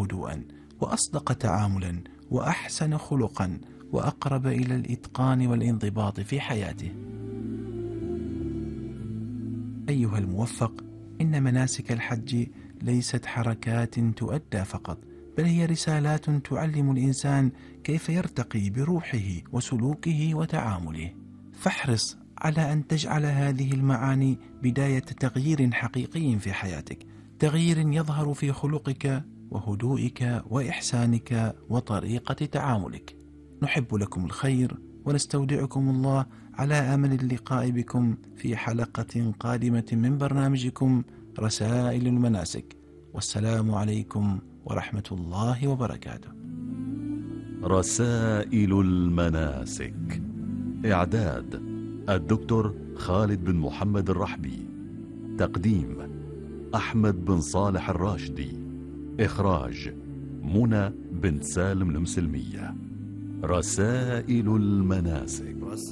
هدوءا، وأصدق تعاملا، وأحسن خلقا، وأقرب إلى الإتقان والانضباط في حياته. أيها الموفق، إن مناسك الحج ليست حركات تؤدى فقط، بل هي رسالات تعلم الإنسان كيف يرتقي بروحه وسلوكه وتعامله. فاحرص على أن تجعل هذه المعاني بداية تغيير حقيقي في حياتك، تغيير يظهر في خلقك وهدوئك وإحسانك وطريقة تعاملك. نحب لكم الخير ونستودعكم الله، على أمل اللقاء بكم في حلقة قادمة من برنامجكم رسائل المناسك. والسلام عليكم ورحمة الله وبركاته. رسائل المناسك، إعداد الدكتور خالد بن محمد الرحبي، تقديم أحمد بن صالح الراشدي، إخراج منى بن سالم المسلمية. رسائل المناسك.